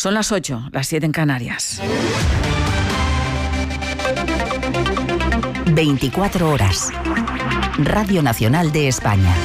Son las 8, las 7 en Canarias. 24 horas. Radio Nacional de España.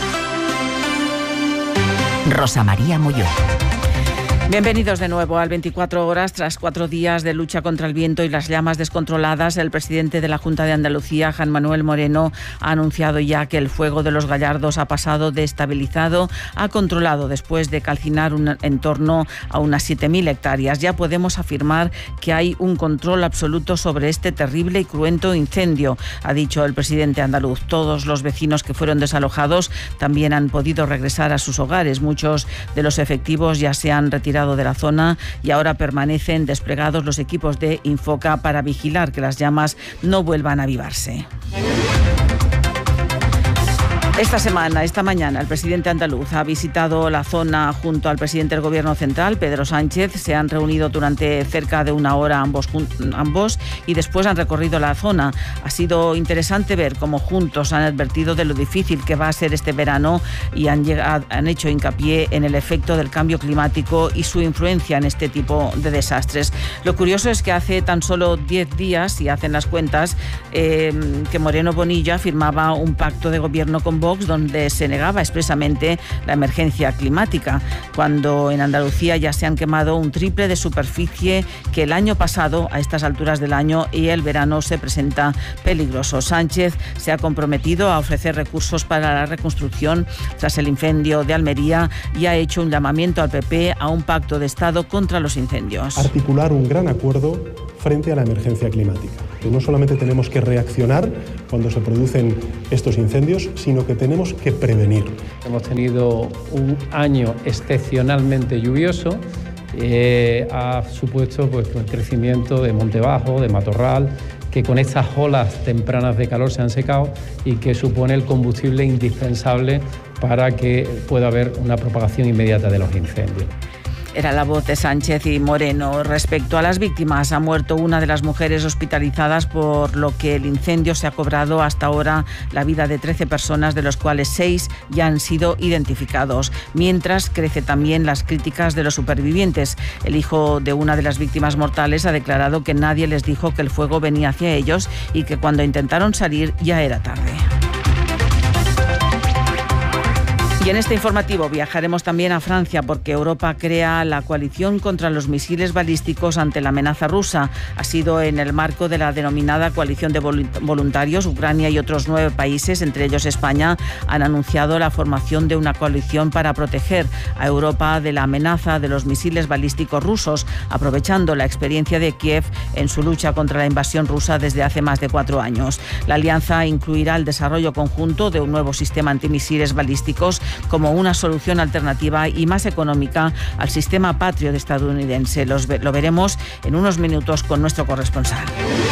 Rosa María Molló. Bienvenidos de nuevo al 24 horas. Tras 4 días de lucha contra el viento y las llamas descontroladas, el presidente de la Junta de Andalucía, Juan Manuel Moreno, ha anunciado ya que el fuego de los Gallardos ha pasado de estabilizado a controlado después de calcinar en torno a unas 7.000 hectáreas. Ya podemos afirmar que hay un control absoluto sobre este terrible y cruento incendio, ha dicho el presidente andaluz. Todos los vecinos que fueron desalojados también han podido regresar a sus hogares. Muchos de los efectivos ya se han retirado de la zona y ahora permanecen desplegados los equipos de Infoca para vigilar que las llamas no vuelvan a avivarse. Esta mañana, el presidente andaluz ha visitado la zona junto al presidente del Gobierno central, Pedro Sánchez. Se han reunido durante cerca de una hora ambos y después han recorrido la zona. Ha sido interesante ver cómo juntos han advertido de lo difícil que va a ser este verano y han hecho hincapié en el efecto del cambio climático y su influencia en este tipo de desastres. Lo curioso es que hace tan solo 10 días, si hacen las cuentas, que Moreno Bonilla firmaba un pacto de gobierno con Vox donde se negaba expresamente la emergencia climática, cuando en Andalucía ya se han quemado un triple de superficie que el año pasado a estas alturas del año, y el verano se presenta peligroso. Sánchez se ha comprometido a ofrecer recursos para la reconstrucción tras el incendio de Almería y ha hecho un llamamiento al PP a un pacto de Estado contra los incendios. Articular un gran acuerdo frente a la emergencia climática. Que no solamente tenemos que reaccionar cuando se producen estos incendios, sino que tenemos que prevenir. Hemos tenido un año excepcionalmente lluvioso, ha supuesto el crecimiento de monte bajo, de matorral, que con estas olas tempranas de calor se han secado y que supone el combustible indispensable para que pueda haber una propagación inmediata de los incendios. Era la voz de Sánchez y Moreno. Respecto a las víctimas, ha muerto una de las mujeres hospitalizadas, por lo que el incendio se ha cobrado hasta ahora la vida de 13 personas, de los cuales 6 ya han sido identificados. Mientras, crece también las críticas de los supervivientes. El hijo de una de las víctimas mortales ha declarado que nadie les dijo que el fuego venía hacia ellos y que cuando intentaron salir ya era tarde. Y en este informativo viajaremos también a Francia, porque Europa crea la coalición contra los misiles balísticos ante la amenaza rusa. Ha sido en el marco de la denominada coalición de voluntarios. Ucrania y otros 9 países, entre ellos España, han anunciado la formación de una coalición para proteger a Europa de la amenaza de los misiles balísticos rusos, aprovechando la experiencia de Kiev en su lucha contra la invasión rusa desde hace más de 4 años. La alianza incluirá el desarrollo conjunto de un nuevo sistema antimisiles balísticos como una solución alternativa y más económica al sistema Patriot estadounidense. Lo veremos en unos minutos con nuestro corresponsal.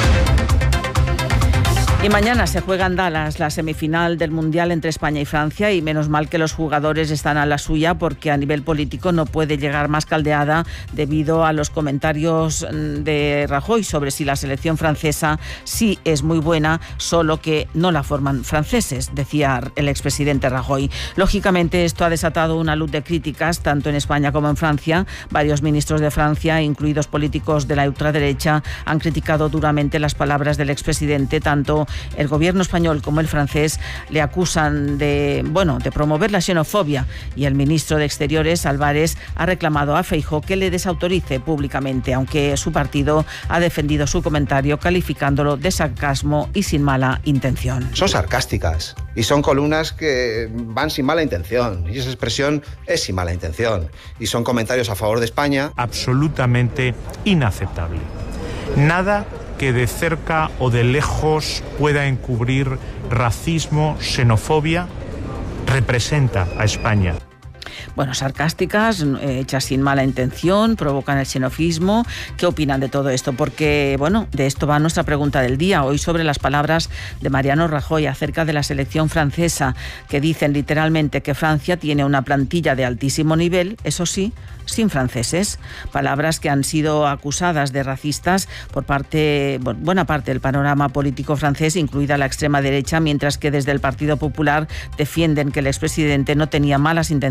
Y mañana se juega en Dallas la semifinal del Mundial entre España y Francia, y menos mal que los jugadores están a la suya, porque a nivel político no puede llegar más caldeada debido a los comentarios de Rajoy sobre si la selección francesa sí es muy buena, solo que no la forman franceses, decía el expresidente Rajoy. Lógicamente esto ha desatado una luz de críticas tanto en España como en Francia. Varios ministros de Francia, incluidos políticos de la ultraderecha, han criticado duramente las palabras del expresidente. Tanto el gobierno español como el francés le acusan de promover la xenofobia, y el ministro de Exteriores, Álvarez, ha reclamado a Feijóo que le desautorice públicamente, aunque su partido ha defendido su comentario calificándolo de sarcasmo y sin mala intención. Son sarcásticas y son columnas que van sin mala intención, y esa expresión es sin mala intención, y son comentarios a favor de España. Absolutamente inaceptable. Nada que de cerca o de lejos pueda encubrir racismo, xenofobia, representa a España. Bueno, sarcásticas, hechas sin mala intención, provocan el xenofismo. ¿Qué opinan de todo esto? Porque, de esto va nuestra pregunta del día. Hoy sobre las palabras de Mariano Rajoy acerca de la selección francesa, que dicen literalmente que Francia tiene una plantilla de altísimo nivel, eso sí, sin franceses. Palabras que han sido acusadas de racistas por buena parte del panorama político francés, incluida la extrema derecha, mientras que desde el Partido Popular defienden que el expresidente no tenía malas intenciones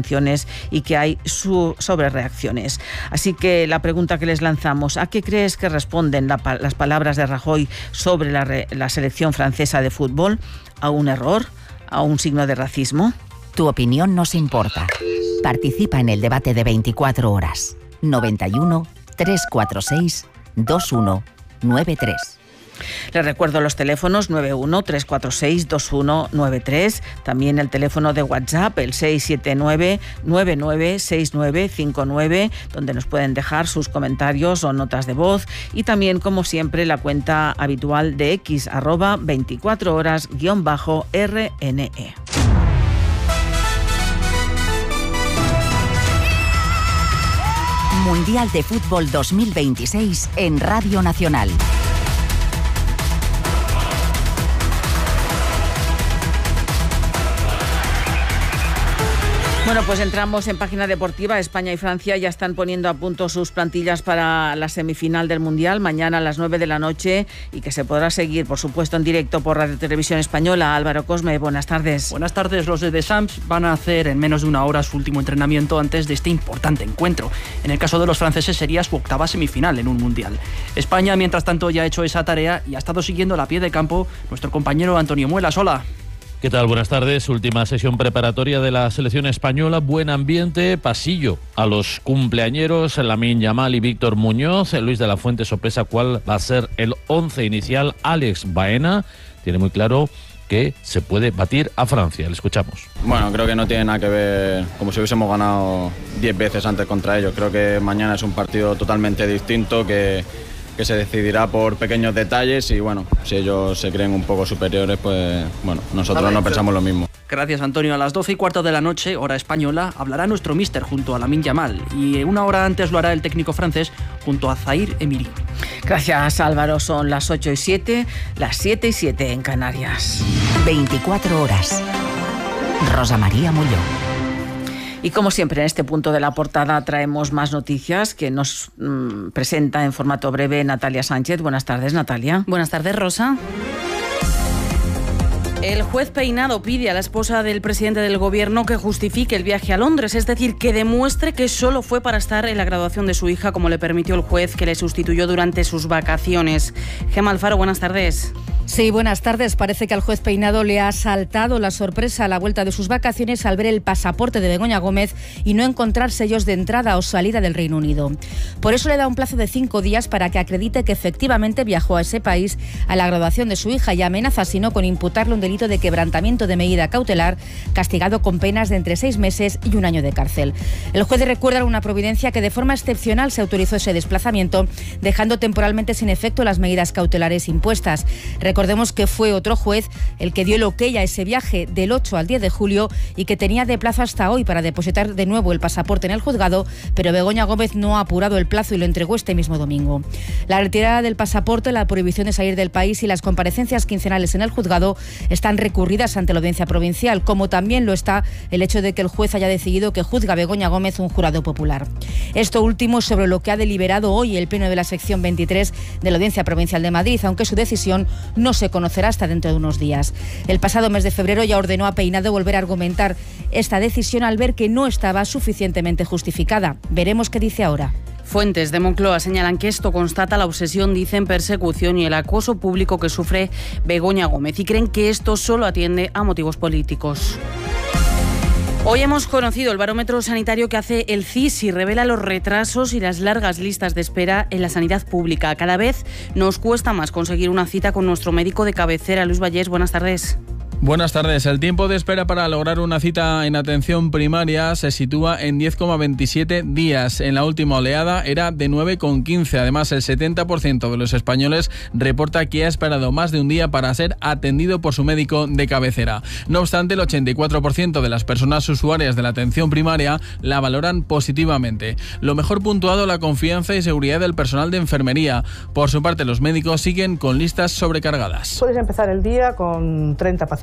infecciones y que hay sobrereacciones. Así que la pregunta que les lanzamos, ¿a qué crees que responden las palabras de Rajoy sobre la selección francesa de fútbol? ¿A un error? ¿A un signo de racismo? Tu opinión nos importa. Participa en el debate de 24 horas. 91 346 2193. Les recuerdo los teléfonos 91 346 2193, también el teléfono de WhatsApp, el 679 996959, donde nos pueden dejar sus comentarios o notas de voz, y también, como siempre, la cuenta habitual de X, @24horas_RNE. Mundial de Fútbol 2026 en Radio Nacional. Bueno, pues entramos en página deportiva. España y Francia ya están poniendo a punto sus plantillas para la semifinal del Mundial, mañana a las 9 de la noche, y que se podrá seguir, por supuesto, en directo por Radio Televisión Española. Álvaro Cosme, buenas tardes. Buenas tardes. Los de Deschamps van a hacer en menos de una hora su último entrenamiento antes de este importante encuentro. En el caso de los franceses sería su octava semifinal en un Mundial. España, mientras tanto, ya ha hecho esa tarea y ha estado siguiendo a pie de campo nuestro compañero Antonio Muelas. Hola. ¿Qué tal? Buenas tardes. Última sesión preparatoria de la selección española. Buen ambiente, pasillo a los cumpleañeros, Lamine Yamal y Víctor Muñoz. Luis de la Fuente sorpresa cuál va a ser el 11 inicial. Alex Baena tiene muy claro que se puede batir a Francia. Le escuchamos. Bueno, creo que no tiene nada que ver como si hubiésemos ganado 10 veces antes contra ellos. Creo que mañana es un partido totalmente distinto que se decidirá por pequeños detalles y bueno, si ellos se creen un poco superiores, pues bueno, nosotros no pensamos lo mismo. Gracias, Antonio. A las 12:15 de la noche, hora española, hablará nuestro míster junto a Lamine Yamal y una hora antes lo hará el técnico francés junto a Zahir Emery. Gracias, Álvaro. Son las 8:07, las 7:07 en Canarias. 24 horas. Rosa María Mulló. Y como siempre, en este punto de la portada traemos más noticias que nos presenta en formato breve Natalia Sánchez. Buenas tardes, Natalia. Buenas tardes, Rosa. El juez Peinado pide a la esposa del presidente del gobierno que justifique el viaje a Londres, es decir, que demuestre que solo fue para estar en la graduación de su hija, como le permitió el juez que le sustituyó durante sus vacaciones. Gemma Alfaro, buenas tardes. Sí, buenas tardes. Parece que al juez Peinado le ha saltado la sorpresa a la vuelta de sus vacaciones al ver el pasaporte de Begoña Gómez y no encontrar sellos de entrada o salida del Reino Unido. Por eso le da un plazo de 5 días para que acredite que efectivamente viajó a ese país a la graduación de su hija y amenaza, sino con imputarle un delito de quebrantamiento de medida cautelar, castigado con penas de entre 6 meses y 1 año de cárcel. El juez recuerda una providencia que de forma excepcional se autorizó ese desplazamiento, dejando temporalmente sin efecto las medidas cautelares impuestas. Recordemos que fue otro juez el que dio el ok a ese viaje del 8 al 10 de julio y que tenía de plazo hasta hoy para depositar de nuevo el pasaporte en el juzgado, pero Begoña Gómez no ha apurado el plazo y lo entregó este mismo domingo. La retirada del pasaporte, la prohibición de salir del país y las comparecencias quincenales en el juzgado están recurridas ante la Audiencia Provincial, como también lo está el hecho de que el juez haya decidido que juzga a Begoña Gómez un jurado popular. Esto último sobre lo que ha deliberado hoy el Pleno de la sección 23 de la Audiencia Provincial de Madrid, aunque su decisión no se conocerá hasta dentro de unos días. El pasado mes de febrero ya ordenó a Peinado volver a argumentar esta decisión al ver que no estaba suficientemente justificada. Veremos qué dice ahora. Fuentes de Moncloa señalan que esto constata la obsesión, dicen, persecución y el acoso público que sufre Begoña Gómez y creen que esto solo atiende a motivos políticos. Hoy hemos conocido el barómetro sanitario que hace el CIS y revela los retrasos y las largas listas de espera en la sanidad pública. Cada vez nos cuesta más conseguir una cita con nuestro médico de cabecera. Luis Vallés, buenas tardes. Buenas tardes. El tiempo de espera para lograr una cita en atención primaria se sitúa en 10,27 días. En la última oleada era de 9,15. Además, el 70% de los españoles reporta que ha esperado más de un día para ser atendido por su médico de cabecera. No obstante, el 84% de las personas usuarias de la atención primaria la valoran positivamente. Lo mejor puntuado, la confianza y seguridad del personal de enfermería. Por su parte, los médicos siguen con listas sobrecargadas. Puedes empezar el día con 30 pacientes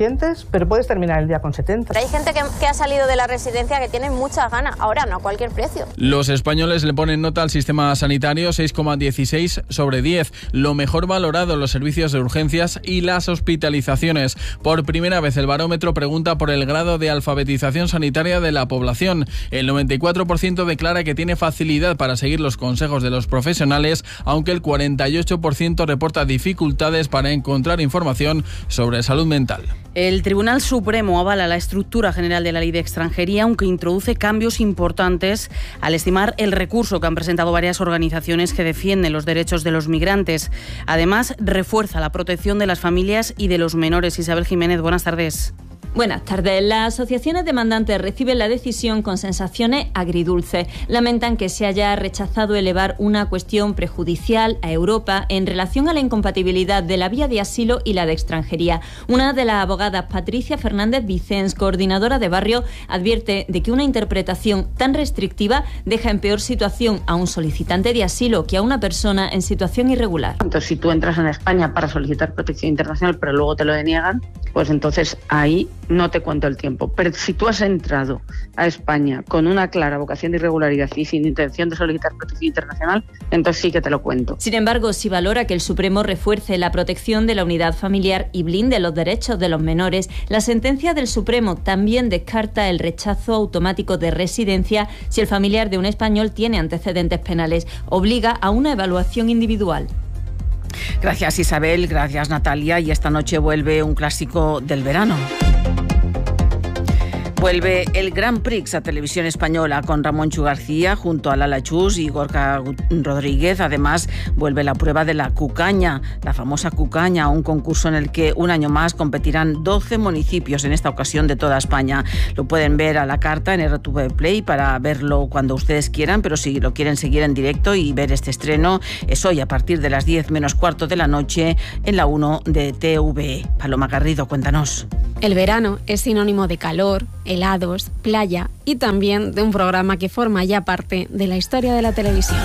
pacientes, pero puedes terminar el día con 70. Hay gente que ha salido de la residencia que tiene muchas ganas, ahora no a cualquier precio. Los españoles le ponen nota al sistema sanitario 6,16 sobre 10, lo mejor valorado en los servicios de urgencias y las hospitalizaciones. Por primera vez el barómetro pregunta por el grado de alfabetización sanitaria de la población. El 94% declara que tiene facilidad para seguir los consejos de los profesionales, aunque el 48% reporta dificultades para encontrar información sobre salud mental. El Tribunal Supremo avala la estructura general de la Ley de Extranjería, aunque introduce cambios importantes al estimar el recurso que han presentado varias organizaciones que defienden los derechos de los migrantes. Además, refuerza la protección de las familias y de los menores. Isabel Jiménez, buenas tardes. Buenas tardes. Las asociaciones demandantes reciben la decisión con sensaciones agridulces. Lamentan que se haya rechazado elevar una cuestión prejudicial a Europa en relación a la incompatibilidad de la vía de asilo y la de extranjería. Una de las abogadas, Patricia Fernández Vicens, coordinadora de Barrio, advierte de que una interpretación tan restrictiva deja en peor situación a un solicitante de asilo que a una persona en situación irregular. Entonces, si tú entras en España para solicitar protección internacional, pero luego te lo deniegan, pues entonces ahí no te cuento el tiempo. Pero si tú has entrado a España con una clara vocación de irregularidad y sin intención de solicitar protección internacional, entonces sí que te lo cuento. Sin embargo, si valora que el Supremo refuerce la protección de la unidad familiar y blinde los derechos de los menores, la sentencia del Supremo también descarta el rechazo automático de residencia si el familiar de un español tiene antecedentes penales. Obliga a una evaluación individual. Gracias, Isabel, gracias, Natalia. Y esta noche vuelve un clásico del verano. Vuelve el Grand Prix a Televisión Española con Ramón Chu García junto a Lala Chus y Gorka Rodríguez. Además, vuelve la prueba de la cucaña, la famosa cucaña, un concurso en el que un año más competirán 12 municipios, en esta ocasión de toda España. Lo pueden ver a la carta en RTV Play para verlo cuando ustedes quieran, pero si lo quieren seguir en directo y ver este estreno, es hoy a partir de las 10 menos cuarto de la noche en la 1 de TVE. Paloma Garrido, cuéntanos. El verano es sinónimo de calor, helados, playa y también de un programa que forma ya parte de la historia de la televisión.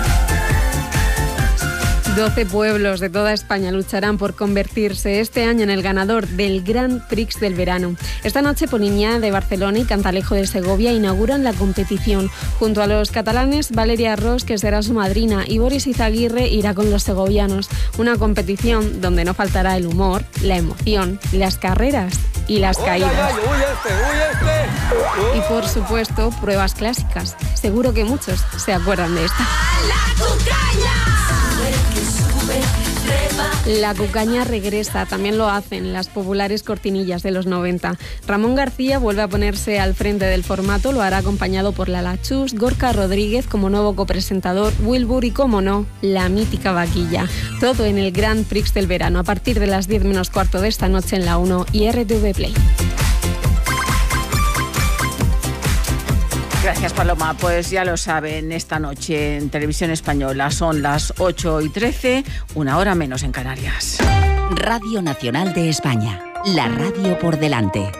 12 pueblos de toda España lucharán por convertirse este año en el ganador del Grand Prix del verano. Esta noche Poliña de Barcelona y Cantalejo de Segovia inauguran la competición. Junto a los catalanes, Valeria Ros, que será su madrina, y Boris Izaguirre irá con los segovianos. Una competición donde no faltará el humor, la emoción, las carreras y las caídas. Y por supuesto, pruebas clásicas. Seguro que muchos se acuerdan de esta. La cucaña regresa, también lo hacen las populares cortinillas de los 90. Ramón García vuelve a ponerse al frente del formato, lo hará acompañado por Lala Chus, Gorka Rodríguez como nuevo copresentador, Wilbur y, como no, la mítica vaquilla. Todo en el Grand Prix del verano, a partir de las 10 menos cuarto de esta noche en la 1 y RTV Play. Gracias, Paloma. Pues ya lo saben, esta noche en Televisión Española son las 8:13, una hora menos en Canarias. Radio Nacional de España, la radio por delante.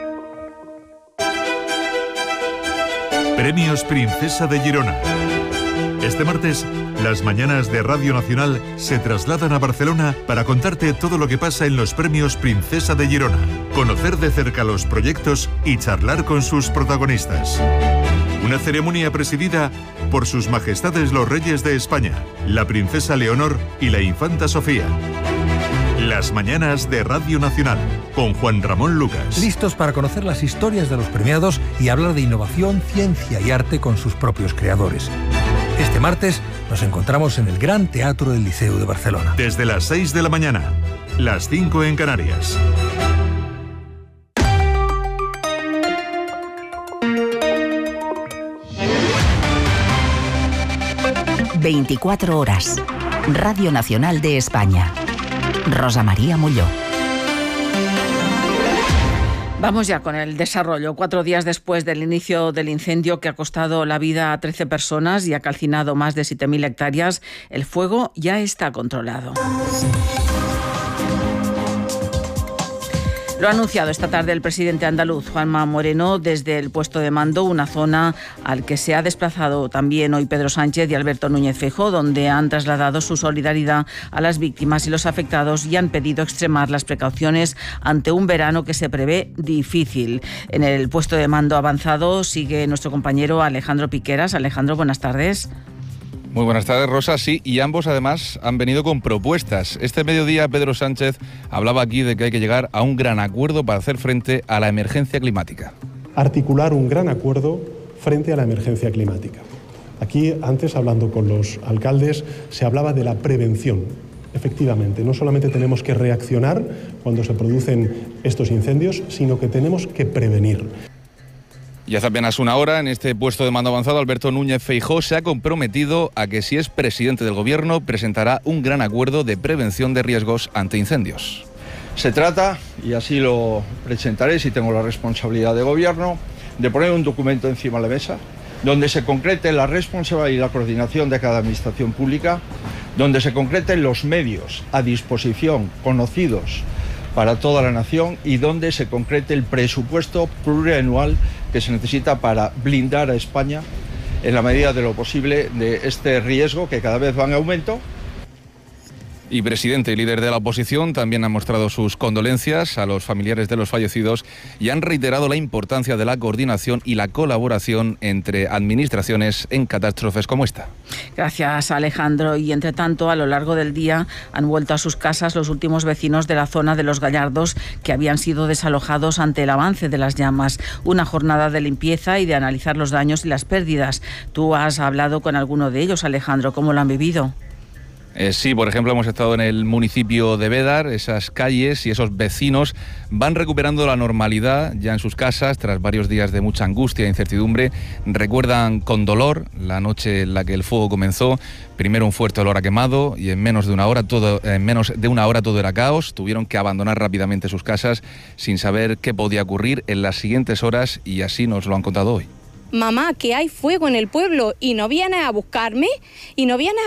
Premios Princesa de Girona. Este martes, las mañanas de Radio Nacional se trasladan a Barcelona para contarte todo lo que pasa en los Premios Princesa de Girona, conocer de cerca los proyectos y charlar con sus protagonistas. Una ceremonia presidida por sus majestades los reyes de España, la princesa Leonor y la infanta Sofía. Las mañanas de Radio Nacional, con Juan Ramón Lucas. Listos para conocer las historias de los premiados y hablar de innovación, ciencia y arte con sus propios creadores. Este martes nos encontramos en el Gran Teatro del Liceu de Barcelona. Desde las 6 de la mañana, las 5 en Canarias. 24 horas. Radio Nacional de España. Rosa María Molló. Vamos ya con el desarrollo. 4 días después del inicio del incendio que ha costado la vida a 13 personas y ha calcinado más de 7.000 hectáreas, el fuego ya está controlado. Lo ha anunciado esta tarde el presidente andaluz, Juanma Moreno, desde el puesto de mando, una zona al que se ha desplazado también hoy Pedro Sánchez y Alberto Núñez Feijóo, donde han trasladado su solidaridad a las víctimas y los afectados y han pedido extremar las precauciones ante un verano que se prevé difícil. En el puesto de mando avanzado sigue nuestro compañero Alejandro Piqueras. Alejandro, buenas tardes. Muy buenas tardes, Rosa. Sí, y ambos además han venido con propuestas. Este mediodía Pedro Sánchez hablaba aquí de que hay que llegar a un gran acuerdo para hacer frente a la emergencia climática. Articular un gran acuerdo frente a la emergencia climática. Aquí, antes, hablando con los alcaldes, se hablaba de la prevención. Efectivamente, no solamente tenemos que reaccionar cuando se producen estos incendios, sino que tenemos que prevenir. Y hace apenas una hora, en este puesto de mando avanzado, Alberto Núñez Feijóo se ha comprometido a que, si es presidente del Gobierno, presentará un gran acuerdo de prevención de riesgos ante incendios. Se trata, y así lo presentaré si tengo la responsabilidad de Gobierno, de poner un documento encima de la mesa donde se concrete la responsabilidad y la coordinación de cada administración pública, donde se concreten los medios a disposición, conocidos para toda la nación, y donde se concrete el presupuesto plurianual que se necesita para blindar a España en la medida de lo posible de este riesgo que cada vez va en aumento. Y presidente y líder de la oposición también han mostrado sus condolencias a los familiares de los fallecidos y han reiterado la importancia de la coordinación y la colaboración entre administraciones en catástrofes como esta. Gracias, Alejandro. Y entre tanto, a lo largo del día han vuelto a sus casas los últimos vecinos de la zona de Los Gallardos, que habían sido desalojados ante el avance de las llamas. Una jornada de limpieza y de analizar los daños y las pérdidas. Tú has hablado con alguno de ellos, Alejandro. ¿Cómo lo han vivido? Sí, por ejemplo, hemos estado en el municipio de Bédar. Esas calles y esos vecinos van recuperando la normalidad ya en sus casas tras varios días de mucha angustia e incertidumbre. Recuerdan con dolor la noche en la que el fuego comenzó. Primero un fuerte olor a quemado y en menos de una hora todo era caos. Tuvieron que abandonar rápidamente sus casas sin saber qué podía ocurrir en las siguientes horas, y así nos lo han contado hoy. Mamá, que hay fuego en el pueblo y no vienes a buscarme, y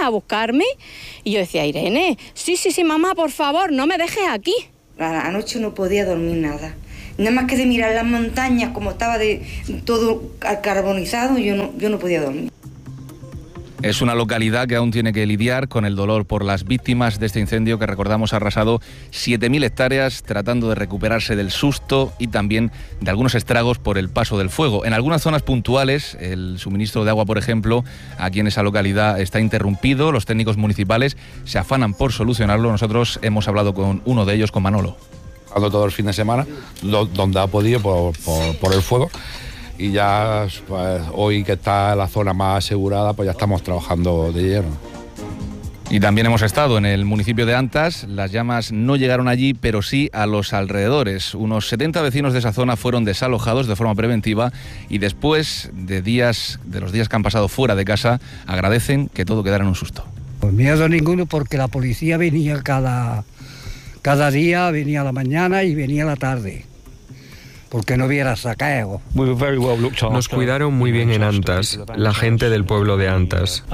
yo decía, Irene, sí, mamá, por favor, no me dejes aquí. Anoche no podía dormir nada, nada más que de mirar las montañas, como estaba de todo carbonizado, yo no podía dormir. Es una localidad que aún tiene que lidiar con el dolor por las víctimas de este incendio que, recordamos, ha arrasado 7.000 hectáreas, tratando de recuperarse del susto y también de algunos estragos por el paso del fuego. En algunas zonas puntuales, el suministro de agua, por ejemplo, aquí en esa localidad está interrumpido. Los técnicos municipales se afanan por solucionarlo. Nosotros hemos hablado con uno de ellos, con Manolo. Todo el fin de semana, donde ha podido por el fuego. Y ya pues, hoy que está la zona más asegurada, pues ya estamos trabajando de lleno. Y también hemos estado en el municipio de Antas. Las llamas no llegaron allí, pero sí a los alrededores. Unos 70 vecinos de esa zona fueron desalojados de forma preventiva y después de los días que han pasado fuera de casa, agradecen que todo quedara en un susto. Pues miedo ninguno, porque la policía venía cada día, venía a la mañana y venía a la tarde. Porque no hubiera saqueo. Nos cuidaron muy bien en Antas, la gente del pueblo de Antas.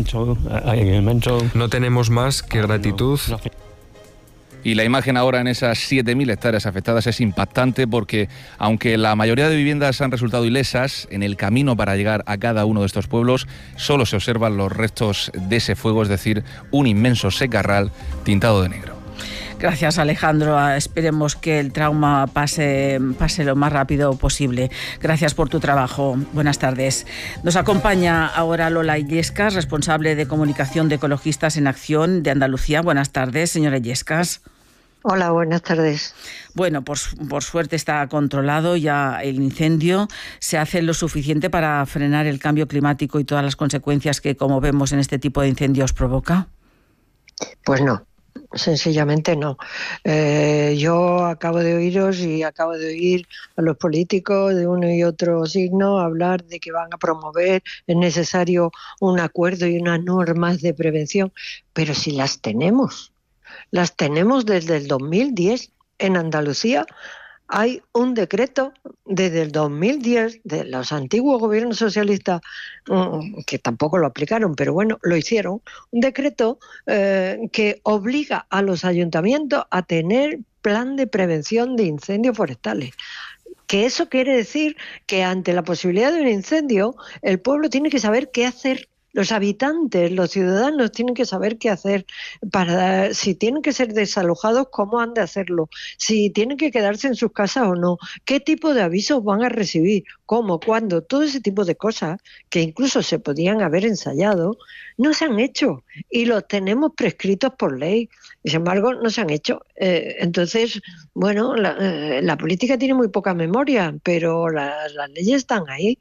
No tenemos más que gratitud. Y la imagen ahora en esas 7.000 hectáreas afectadas es impactante, porque aunque la mayoría de viviendas han resultado ilesas, en el camino para llegar a cada uno de estos pueblos solo se observan los restos de ese fuego, es decir, un inmenso secarral tintado de negro. Gracias, Alejandro. Esperemos que el trauma pase lo más rápido posible. Gracias por tu trabajo. Buenas tardes. Nos acompaña ahora Lola Illescas, responsable de comunicación de Ecologistas en Acción de Andalucía. Buenas tardes, señora Illescas. Hola, buenas tardes. Bueno, por suerte está controlado ya el incendio. ¿Se hace lo suficiente para frenar el cambio climático y todas las consecuencias que, como vemos en este tipo de incendios, provoca? Pues no. Sencillamente no. Yo acabo de oíros y acabo de oír a los políticos de uno y otro signo hablar de que van a promover, es necesario un acuerdo y unas normas de prevención, pero si las tenemos desde el 2010 en Andalucía. Hay un decreto desde el 2010 de los antiguos gobiernos socialistas, que tampoco lo aplicaron, pero bueno, lo hicieron, un decreto que obliga a los ayuntamientos a tener plan de prevención de incendios forestales. Que eso quiere decir que ante la posibilidad de un incendio, el pueblo tiene que saber qué hacer. Los habitantes, los ciudadanos tienen que saber qué hacer para si tienen que ser desalojados, cómo han de hacerlo, si tienen que quedarse en sus casas o no, qué tipo de avisos van a recibir, cómo, cuándo, todo ese tipo de cosas que incluso se podían haber ensayado, no se han hecho y los tenemos prescritos por ley. Sin embargo, no se han hecho. Entonces, bueno, la política tiene muy poca memoria, pero las leyes están ahí.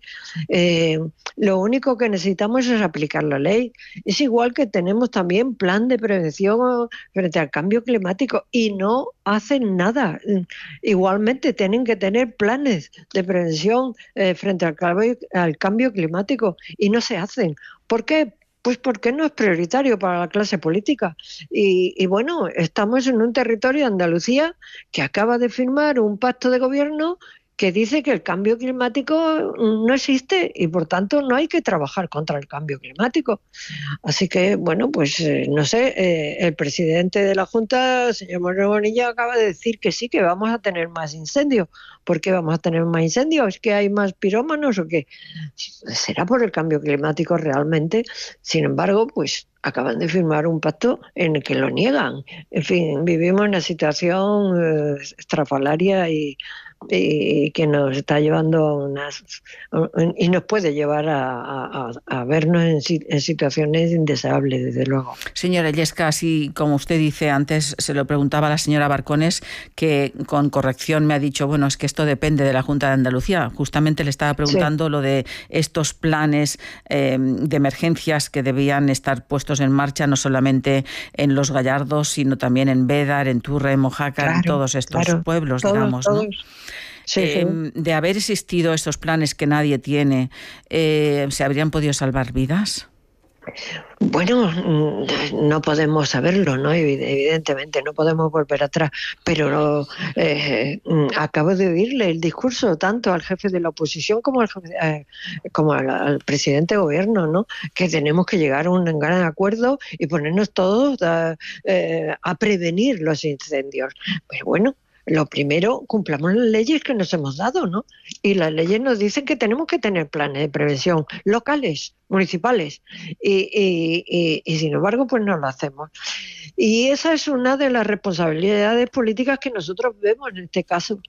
Lo único que necesitamos es aplicar la ley. Es igual que tenemos también plan de prevención frente al cambio climático y no hacen nada. Igualmente tienen que tener planes de prevención frente al cambio climático y no se hacen. ¿Por qué? Pues porque no es prioritario para la clase política. Y bueno, estamos en un territorio, Andalucía, que acaba de firmar un pacto de gobierno que dice que el cambio climático no existe y por tanto no hay que trabajar contra el cambio climático. Así que, bueno, pues no sé, el presidente de la Junta, señor Moreno Bonilla, acaba de decir que sí, que vamos a tener más incendios. ¿Por qué vamos a tener más incendios? ¿Es que hay más pirómanos o qué? ¿Será por el cambio climático realmente? Sin embargo, pues acaban de firmar un pacto en el que lo niegan. En fin, vivimos en una situación estrafalaria y que nos está llevando y nos puede llevar a vernos en situaciones indeseables, desde luego. Señora Illescas, así como usted dice antes, se lo preguntaba a la señora Barcones, que con corrección me ha dicho, bueno, es que esto depende de la Junta de Andalucía. Justamente le estaba preguntando lo de estos planes de emergencias que debían estar puestos en marcha, no solamente en Los Gallardos, sino también en Bédar, en Turre, en Mojácar, en todos estos pueblos, digamos, ¿no? Sí. De haber existido estos planes que nadie tiene, ¿se habrían podido salvar vidas? Bueno, no podemos saberlo, ¿no? Evidentemente, no podemos volver atrás, pero acabo de oírle el discurso tanto al jefe de la oposición como al presidente de gobierno, ¿no? Que tenemos que llegar a un gran acuerdo y ponernos todos a prevenir los incendios. Pues bueno, lo primero, cumplamos las leyes que nos hemos dado, ¿no? Y las leyes nos dicen que tenemos que tener planes de prevención locales, municipales, y sin embargo, pues no lo hacemos. Y esa es una de las responsabilidades políticas que nosotros vemos en este caso.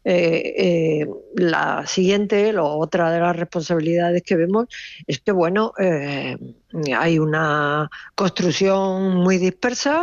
La siguiente, otra de las responsabilidades que vemos es que, bueno, hay una construcción muy dispersa,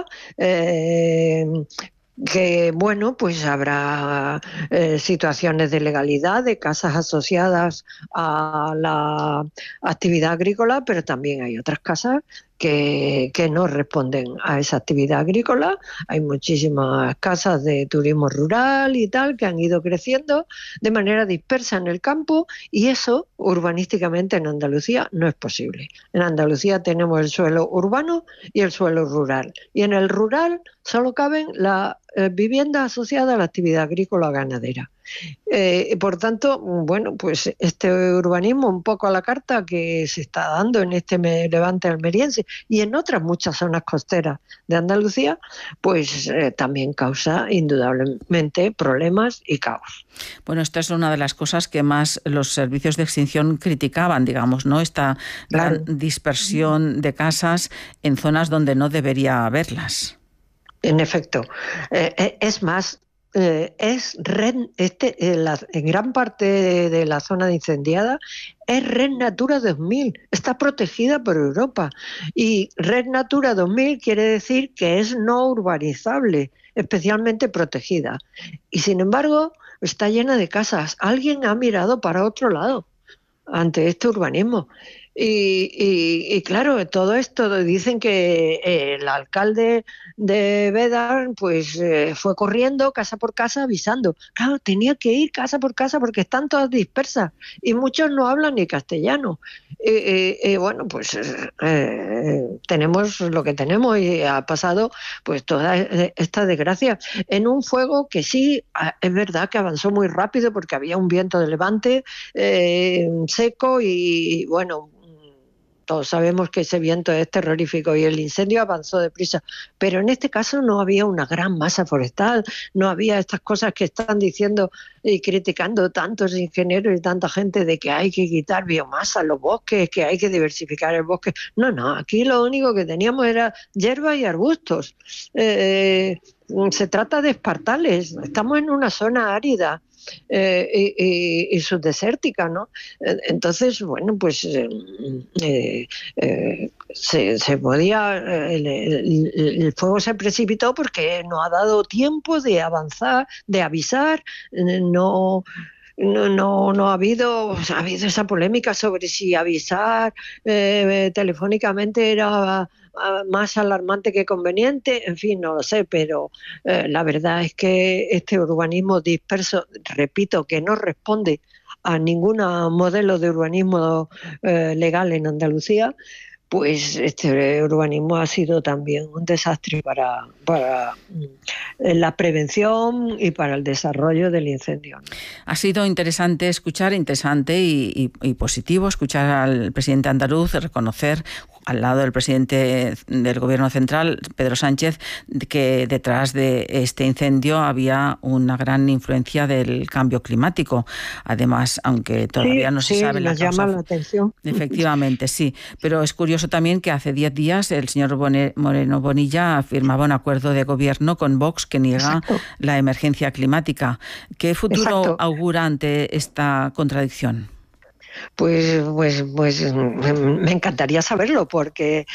que bueno, pues habrá situaciones de legalidad de casas asociadas a la actividad agrícola, pero también hay otras casas que no responden a esa actividad agrícola. Hay muchísimas casas de turismo rural y tal que han ido creciendo de manera dispersa en el campo y eso urbanísticamente en Andalucía no es posible. En Andalucía tenemos el suelo urbano y el suelo rural y en el rural solo caben las viviendas asociadas a la actividad agrícola o ganadera. Por tanto, bueno, pues este urbanismo un poco a la carta que se está dando en este levante almeriense y en otras muchas zonas costeras de Andalucía, pues también causa indudablemente problemas y caos. Bueno, esta es una de las cosas que más los servicios de extinción criticaban, digamos, ¿no? Esta gran dispersión de casas en zonas donde no debería haberlas. En efecto, es más, en gran parte de la zona incendiada es Red Natura 2000, está protegida por Europa y Red Natura 2000 quiere decir que es no urbanizable, especialmente protegida y sin embargo está llena de casas. Alguien ha mirado para otro lado ante este urbanismo. Y claro, todo esto dicen que el alcalde de Bédar pues fue corriendo casa por casa avisando. Claro, tenía que ir casa por casa porque están todas dispersas y muchos no hablan ni castellano. Bueno, pues tenemos lo que tenemos y ha pasado pues toda esta desgracia en un fuego que sí, es verdad que avanzó muy rápido porque había un viento de levante seco y bueno, todos sabemos que ese viento es terrorífico y el incendio avanzó deprisa, pero en este caso no había una gran masa forestal, no había estas cosas que están diciendo y criticando tantos ingenieros y tanta gente de que hay que quitar biomasa en los bosques, que hay que diversificar el bosque. No, aquí lo único que teníamos era hierba y arbustos. Se trata de espartales, estamos en una zona árida y subdesértica, ¿no? Entonces, bueno, pues se podía, el fuego se precipitó porque no ha dado tiempo de avanzar, de avisar, no ha habido esa polémica sobre si avisar telefónicamente era más alarmante que conveniente, en fin, no lo sé, pero la verdad es que este urbanismo disperso, repito, que no responde a ningún modelo de urbanismo legal en Andalucía, pues este urbanismo ha sido también un desastre para la prevención y para el desarrollo del incendio. Ha sido interesante y positivo escuchar al presidente andaluz reconocer, al lado del presidente del Gobierno central, Pedro Sánchez, que detrás de este incendio había una gran influencia del cambio climático. Además, aunque todavía no se sabe la causa. Llama la atención. Efectivamente, sí. Pero es curioso también que hace 10 días el señor Moreno Bonilla firmaba un acuerdo de gobierno con Vox que niega la emergencia climática. ¿Qué futuro augura ante esta contradicción? Pues me encantaría saberlo, porque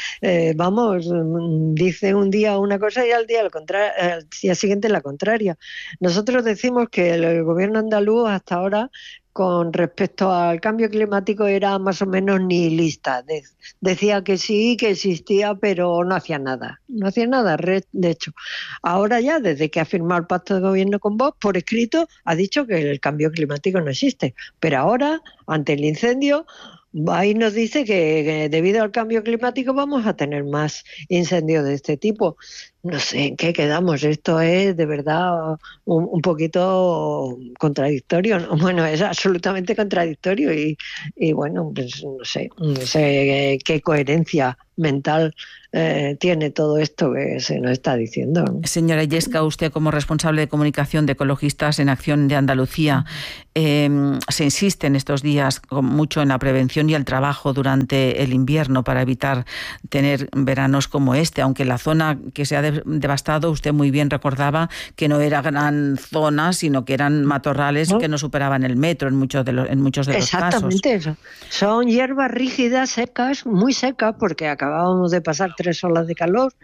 dice un día una cosa y al día siguiente la contraria. Nosotros decimos que el gobierno andaluz hasta ahora, con respecto al cambio climático, era más o menos nihilista. Decía que sí, que existía, pero no hacía nada. De hecho, ahora ya, desde que ha firmado el pacto de gobierno con Vox, por escrito, ha dicho que el cambio climático no existe. Pero ahora, ante el incendio, ahí nos dice que debido al cambio climático vamos a tener más incendios de este tipo. No sé en qué quedamos. Esto es de verdad un poquito contradictorio, ¿no? Bueno, es absolutamente contradictorio y bueno, pues no sé qué coherencia mental tiene todo esto que se nos está diciendo, ¿no? Señora Illesca, usted como responsable de comunicación de Ecologistas en Acción de Andalucía, se insiste en estos días mucho en la prevención y el trabajo durante el invierno para evitar tener veranos como este, aunque la zona que se ha devastado, usted muy bien recordaba que no era gran zona, sino que eran matorrales que no superaban el metro en muchos de los casos. Exactamente eso. Son hierbas rígidas, secas, muy secas, porque acabábamos de pasar 3 olas de calor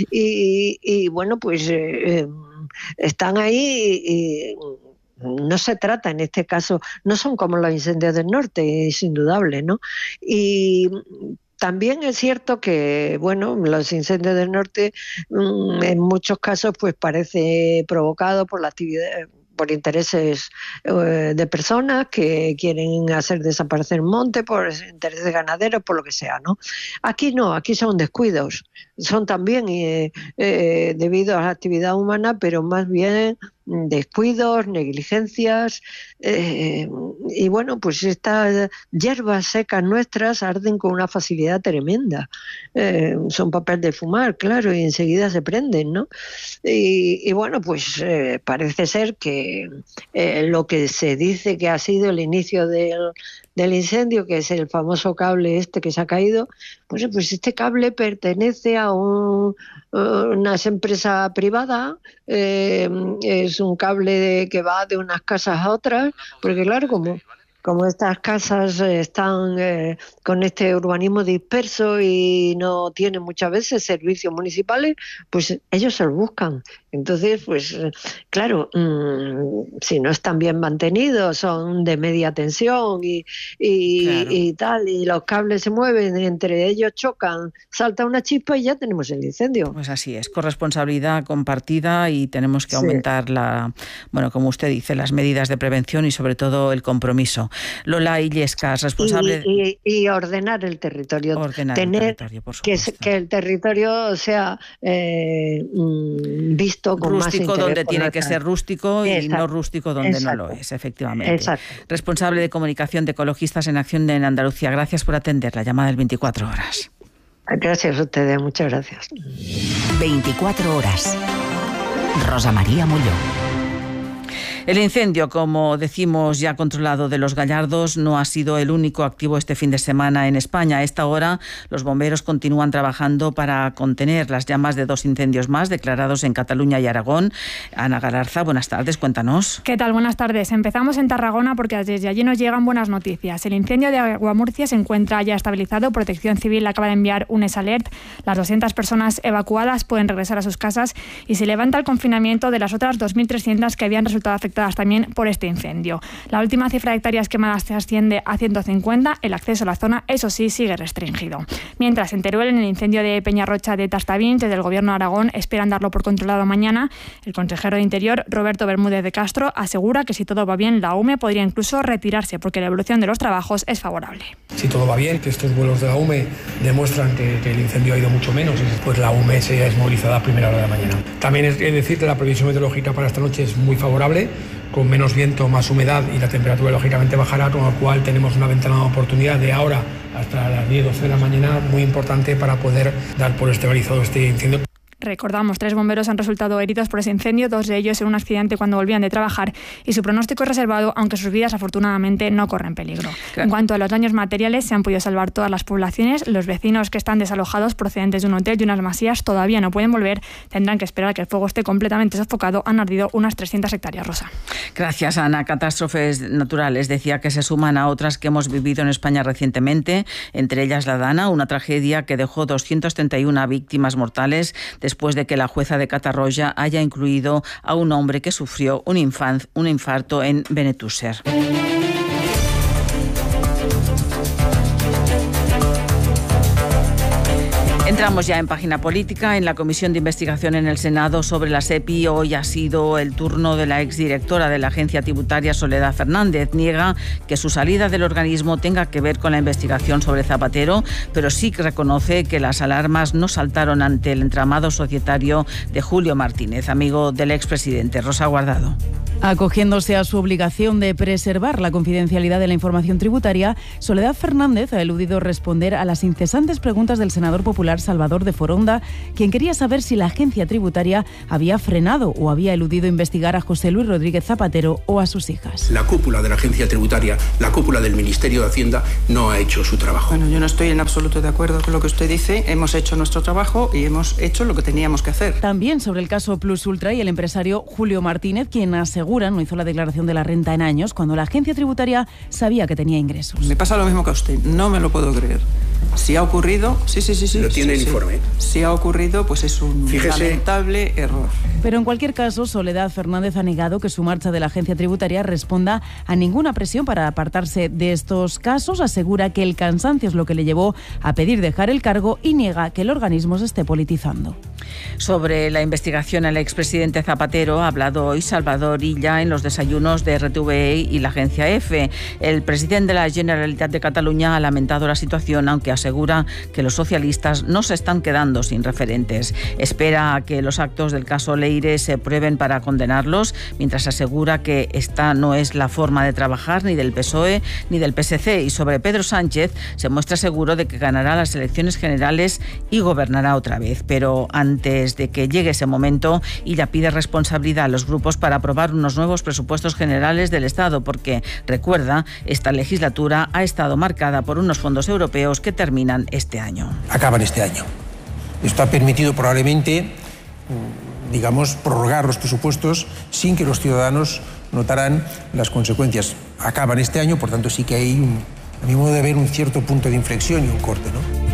y bueno, pues están ahí y no se trata en este caso, no son como los incendios del norte, es indudable, ¿no? Y también es cierto que, bueno, los incendios del norte en muchos casos pues parece provocado por la actividad, por intereses de personas que quieren hacer desaparecer monte, por intereses ganaderos, por lo que sea, ¿no? Aquí no, aquí son descuidos, son también debido a la actividad humana, pero más bien descuidos, negligencias, y bueno, pues estas hierbas secas nuestras arden con una facilidad tremenda. Son papel de fumar, claro, y enseguida se prenden, ¿no? Y bueno, pues parece ser que lo que se dice que ha sido el inicio del incendio, que es el famoso cable este que se ha caído, pues este cable pertenece a una empresa privada, es un cable que va de unas casas a otras, porque claro, como estas casas están con este urbanismo disperso y no tienen muchas veces servicios municipales, pues ellos se los buscan. Entonces, pues claro, si no están bien mantenidos, son de media tensión y tal, y los cables se mueven, entre ellos chocan, salta una chispa y ya tenemos el incendio. Pues así es, corresponsabilidad compartida y tenemos que aumentar como usted dice, las medidas de prevención y sobre todo el compromiso. Lola Illesca, responsable... Y ordenar el territorio. Tener el territorio, por supuesto. Que el territorio sea visto visto con más interés. Rústico donde tiene que nuestra... ser rústico y Exacto. no rústico donde Exacto. no lo es, efectivamente. Exacto. Responsable de comunicación de Ecologistas en Acción en Andalucía, gracias por atender la llamada del 24 horas. Gracias a ustedes, muchas gracias. 24 horas. Rosa María Molló. El incendio, como decimos, ya controlado de Los Gallardos, no ha sido el único activo este fin de semana en España. A esta hora, los bomberos continúan trabajando para contener las llamas de 2 incendios más declarados en Cataluña y Aragón. Ana Galarza, buenas tardes, cuéntanos. ¿Qué tal? Buenas tardes. Empezamos en Tarragona porque desde allí nos llegan buenas noticias. El incendio de Aguamurcia se encuentra ya estabilizado. Protección Civil acaba de enviar un SALERT. Las 200 personas evacuadas pueden regresar a sus casas y se levanta el confinamiento de las otras 2.300 que habían resultado afectadas también por este incendio. La última cifra de hectáreas quemadas se asciende a 150. El acceso a la zona, eso sí, sigue restringido. Mientras, en Teruel, en el incendio de Peñarrocha de Tastavins, desde el Gobierno de Aragón esperan darlo por controlado mañana. El consejero de Interior, Roberto Bermúdez de Castro, asegura que si todo va bien, la UME podría incluso retirarse porque la evolución de los trabajos es favorable. Si todo va bien, que estos vuelos de la UME demuestran que el incendio ha ido mucho menos, pues la UME se desmoviliza a primera hora de la mañana. También es decir que la previsión meteorológica para esta noche es muy favorable, con menos viento, más humedad y la temperatura lógicamente bajará, con lo cual tenemos una ventana de oportunidad de ahora hasta las 10-12 de la mañana muy importante para poder dar por estabilizado este incendio. Recordamos, 3 bomberos han resultado heridos por ese incendio, 2 de ellos en un accidente cuando volvían de trabajar y su pronóstico es reservado, aunque sus vidas afortunadamente no corren peligro. Claro. En cuanto a los daños materiales, se han podido salvar todas las poblaciones. Los vecinos que están desalojados procedentes de un hotel y unas masías todavía no pueden volver. Tendrán que esperar a que el fuego esté completamente sofocado. Han ardido unas 300 hectáreas, Rosa. Gracias, Ana. Catástrofes naturales, decía, que se suman a otras que hemos vivido en España recientemente, entre ellas la Dana, una tragedia que dejó 231 víctimas mortales después de que la jueza de Catarroja haya incluido a un hombre que sufrió un infarto en Benetússer. Entramos ya en página política. En la comisión de investigación en el Senado sobre la SEPI hoy ha sido el turno de la exdirectora de la agencia tributaria, Soledad Fernández. Niega que su salida del organismo tenga que ver con la investigación sobre Zapatero, pero sí que reconoce que las alarmas no saltaron ante el entramado societario de Julio Martínez, amigo del expresidente. Rosa Guardado. Acogiéndose a su obligación de preservar la confidencialidad de la información tributaria, Soledad Fernández ha eludido responder a las incesantes preguntas del senador popular Salvador de Foronda, quien quería saber si la agencia tributaria había frenado o había eludido investigar a José Luis Rodríguez Zapatero o a sus hijas. La cúpula de la agencia tributaria, la cúpula del Ministerio de Hacienda, no ha hecho su trabajo. Bueno, yo no estoy en absoluto de acuerdo con lo que usted dice. Hemos hecho nuestro trabajo y hemos hecho lo que teníamos que hacer. También sobre el caso Plus Ultra y el empresario Julio Martínez, quien asegura no hizo la declaración de la renta en años cuando la agencia tributaria sabía que tenía ingresos. Me pasa lo mismo que a usted. No me lo puedo creer. Si ha ocurrido, sí. Lo tiene el informe. Si ha ocurrido, pues es un lamentable error. Pero en cualquier caso, Soledad Fernández ha negado que su marcha de la agencia tributaria responda a ninguna presión para apartarse de estos casos. Asegura que el cansancio es lo que le llevó a pedir dejar el cargo y niega que el organismo se esté politizando. Sobre la investigación al expresidente Zapatero ha hablado hoy Salvador Illa en los desayunos de RTVE y la agencia EFE. El presidente de la Generalitat de Cataluña ha lamentado la situación, aunque asegura que los socialistas no se están quedando sin referentes. Espera a que los actos del caso Leire se prueben para condenarlos, mientras asegura que esta no es la forma de trabajar ni del PSOE ni del PSC. Y sobre Pedro Sánchez se muestra seguro de que ganará las elecciones generales y gobernará otra vez. Pero antes de que llegue ese momento, Illa pide responsabilidad a los grupos para aprobar unos nuevos presupuestos generales del Estado, porque, recuerda, esta legislatura ha estado marcada por unos fondos europeos que terminan este año. Acaban este año. Esto ha permitido probablemente, prorrogar los presupuestos sin que los ciudadanos notaran las consecuencias. Acaban este año, por tanto sí que hay, a mi modo de ver, un cierto punto de inflexión y un corte, ¿no?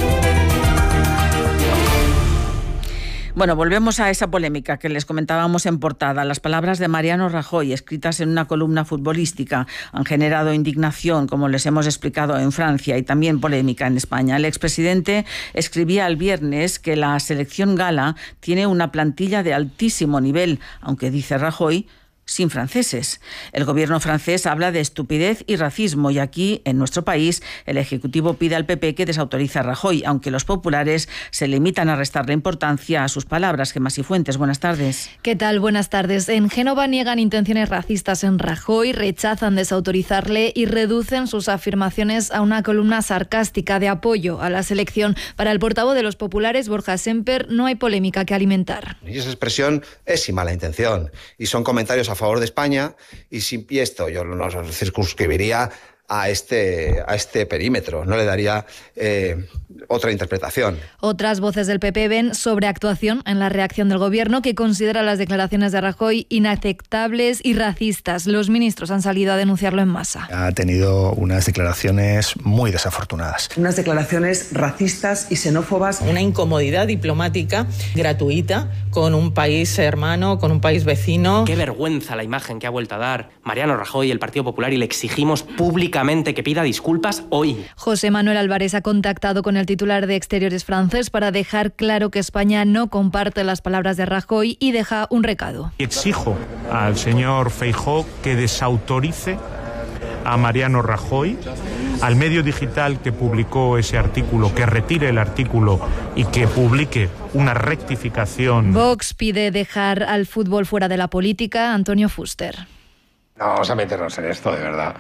Bueno, volvemos a esa polémica que les comentábamos en portada. Las palabras de Mariano Rajoy, escritas en una columna futbolística, han generado indignación, como les hemos explicado, en Francia, y también polémica en España. El expresidente escribía el viernes que la selección gala tiene una plantilla de altísimo nivel, aunque, dice Rajoy, sin franceses. El gobierno francés habla de estupidez y racismo y aquí, en nuestro país, el Ejecutivo pide al PP que desautorice a Rajoy, aunque los populares se limitan a restarle importancia a sus palabras. Gemma Cifuentes, buenas tardes. ¿Qué tal? Buenas tardes. En Génova niegan intenciones racistas en Rajoy, rechazan desautorizarle y reducen sus afirmaciones a una columna sarcástica de apoyo a la selección. Para el portavoz de los populares, Borja Semper, no hay polémica que alimentar. Y esa expresión es sin mala intención y son comentarios a favor de España y esto yo no circunscribiría a este perímetro, no le daría otra interpretación. Otras voces del PP ven sobreactuación en la reacción del gobierno, que considera las declaraciones de Rajoy inaceptables y racistas. Los ministros han salido a denunciarlo en masa. Ha tenido unas declaraciones muy desafortunadas. Unas declaraciones racistas y xenófobas. Una incomodidad diplomática gratuita con un país hermano, con un país vecino. Qué vergüenza la imagen que ha vuelto a dar Mariano Rajoy y el Partido Popular, y le exigimos públicamente que pida disculpas hoy. José Manuel Álvarez ha contactado con el titular de Exteriores francés para dejar claro que España no comparte las palabras de Rajoy y deja un recado. Exijo al señor Feijóo que desautorice a Mariano Rajoy, al medio digital que publicó ese artículo, que retire el artículo y que publique una rectificación. Vox pide dejar al fútbol fuera de la política. Antonio Fuster. No vamos a meternos en esto, de verdad.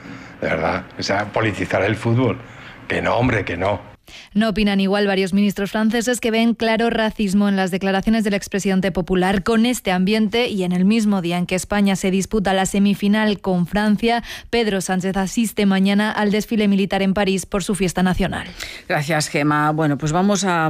O sea, politizar el fútbol. Que no, hombre, que no. No opinan igual varios ministros franceses, que ven claro racismo en las declaraciones del expresidente popular. Con este ambiente y en el mismo día en que España se disputa la semifinal con Francia, Pedro Sánchez asiste mañana al desfile militar en París por su fiesta nacional. Gracias, Gemma. Bueno, pues vamos a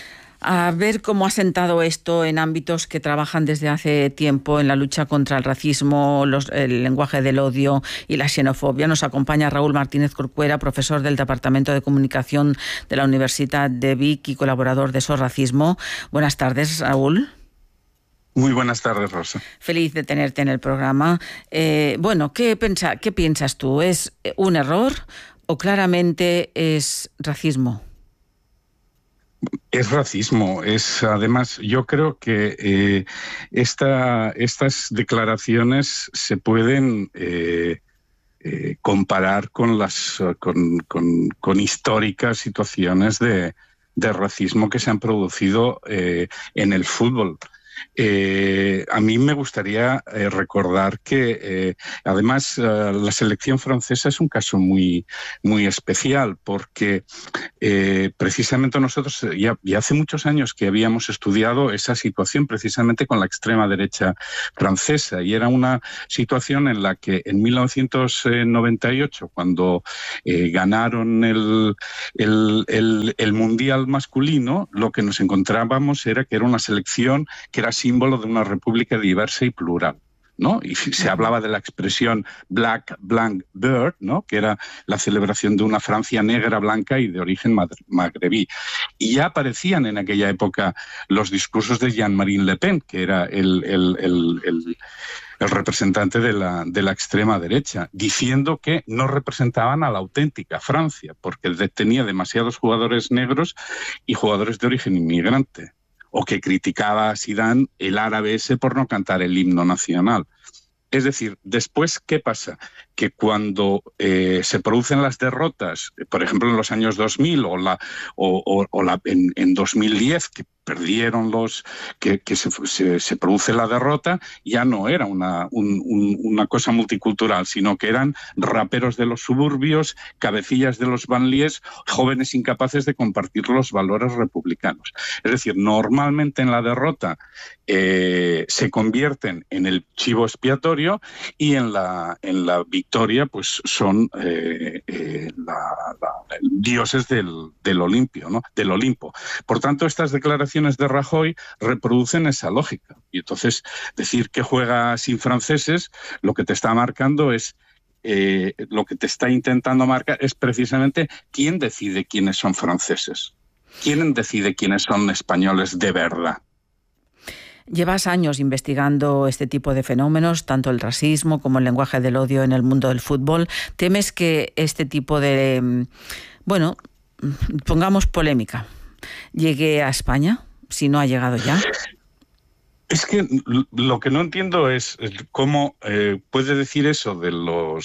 ver cómo ha sentado esto en ámbitos que trabajan desde hace tiempo en la lucha contra el racismo, el lenguaje del odio y la xenofobia. Nos acompaña Raúl Martínez Corcuera, profesor del Departamento de Comunicación de la Universidad de Vic y colaborador de SOS Racismo. Buenas tardes, Raúl. Muy buenas tardes, Rosa. Feliz de tenerte en el programa. Bueno, ¿qué piensas tú? ¿Es un error o claramente es racismo? Es racismo. Además, yo creo que estas declaraciones se pueden comparar con históricas situaciones de racismo que se han producido en el fútbol. A mí me gustaría recordar que además la selección francesa es un caso muy, muy especial porque precisamente nosotros ya hace muchos años que habíamos estudiado esa situación precisamente con la extrema derecha francesa, y era una situación en la que en 1998, cuando ganaron el Mundial masculino, lo que nos encontrábamos era que era una selección que era símbolo de una república diversa y plural, ¿no? Y se hablaba de la expresión Black Blanc Bird, ¿no? Que era la celebración de una Francia negra, blanca y de origen magrebí. Y ya aparecían en aquella época los discursos de Jean-Marie Le Pen, que era el representante de la extrema derecha, diciendo que no representaban a la auténtica Francia, porque tenía demasiados jugadores negros y jugadores de origen inmigrante. O que criticaba a Zidane, el árabe ese, por no cantar el himno nacional. Es decir, después, ¿qué pasa? Que cuando se producen las derrotas, por ejemplo en los años 2000 en 2010, que perdieron que se produce la derrota, ya no era una cosa multicultural, sino que eran raperos de los suburbios, cabecillas de los banlieues, jóvenes incapaces de compartir los valores republicanos. Es decir, normalmente en la derrota se convierten en el chivo expiatorio, y en la victoria pues son dioses del Olimpio, ¿no? Del Olimpo. Por tanto, estas declaraciones de Rajoy reproducen esa lógica. Y entonces decir que juega sin franceses, lo que te está marcando es lo que te está intentando marcar es precisamente quién decide quiénes son franceses, quién decide quiénes son españoles de verdad. Llevas años investigando este tipo de fenómenos, tanto el racismo como el lenguaje del odio en el mundo del fútbol. ¿Temes que este tipo de, pongamos polémica, llegue a España, si no ha llegado ya? Es que lo que no entiendo es cómo puede decir eso de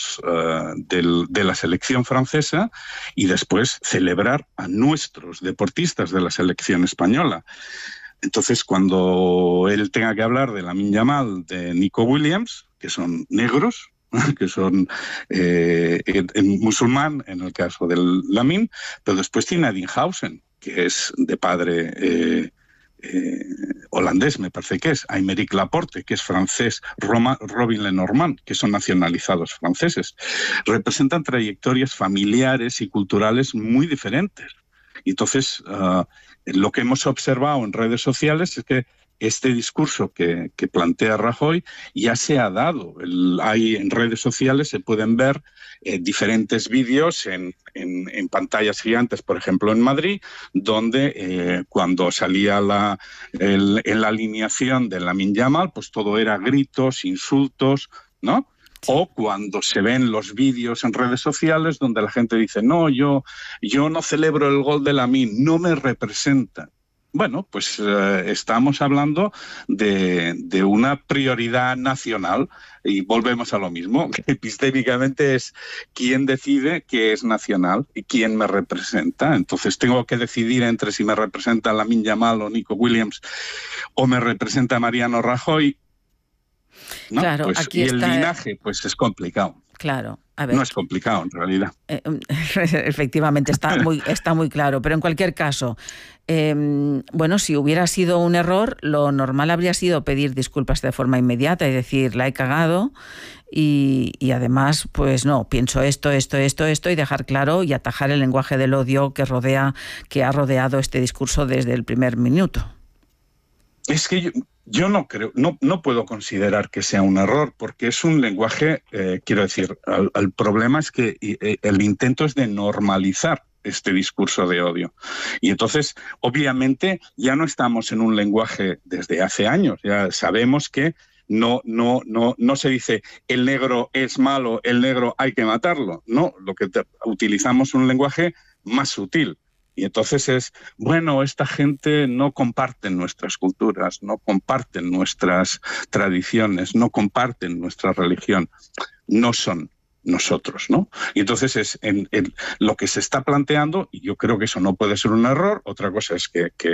la selección francesa y después celebrar a nuestros deportistas de la selección española. Entonces, cuando él tenga que hablar de Lamine Yamal, de Nico Williams, que son negros, que son musulmán en el caso del Lamine, pero después tiene a Dinhausen, que es de padre holandés, me parece que es, Aymeric Laporte, que es francés, Robin Lenormand, que son nacionalizados franceses. Representan trayectorias familiares y culturales muy diferentes. Y entonces, lo que hemos observado en redes sociales es que este discurso que plantea Rajoy ya se ha dado. Hay en redes sociales, se pueden ver diferentes vídeos en pantallas gigantes, por ejemplo en Madrid, donde cuando salía en la alineación de Lamine Yamal, pues todo era gritos, insultos, ¿no? O cuando se ven los vídeos en redes sociales donde la gente dice, no, yo no celebro el gol de Lamine, no me representa. Bueno, pues estamos hablando de una prioridad nacional y volvemos a lo mismo. Epistémicamente es quién decide qué es nacional y quién me representa. Entonces tengo que decidir entre si me representa Lamine Yamal o Nico Williams o me representa Mariano Rajoy. ¿No? Claro, pues, aquí y está el linaje, pues es complicado. Claro. A ver. No es complicado, en realidad. Efectivamente, está muy claro. Pero en cualquier caso, bueno, si hubiera sido un error, lo normal habría sido pedir disculpas de forma inmediata y decir, la he cagado y además, pues no, pienso esto y dejar claro y atajar el lenguaje del odio que ha rodeado este discurso desde el primer minuto. Es que yo no creo, no puedo considerar que sea un error, porque es un lenguaje, quiero decir, el problema es que el intento es de normalizar este discurso de odio. Y entonces, obviamente, ya no estamos en un lenguaje desde hace años, ya sabemos que no se dice el negro es malo, el negro hay que matarlo. No, utilizamos un lenguaje más sutil. Y entonces es, bueno, esta gente no comparte nuestras culturas, no comparten nuestras tradiciones, no comparten nuestra religión, no son nosotros, ¿no? Y entonces es lo que se está planteando, y yo creo que eso no puede ser un error. Otra cosa es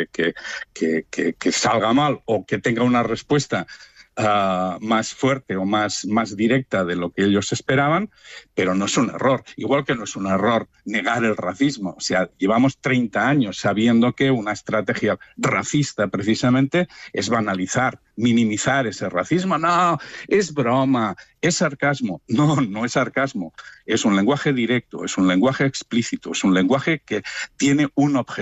que salga mal o que tenga una respuesta más fuerte o más directa de lo que ellos esperaban, pero no es un error. Igual que no es un error negar el racismo. O sea, llevamos 30 años sabiendo que una estrategia racista precisamente es banalizar, minimizar ese racismo. No, es broma, es sarcasmo. No es sarcasmo. Es un lenguaje directo, es un lenguaje explícito, es un lenguaje que tiene un objetivo.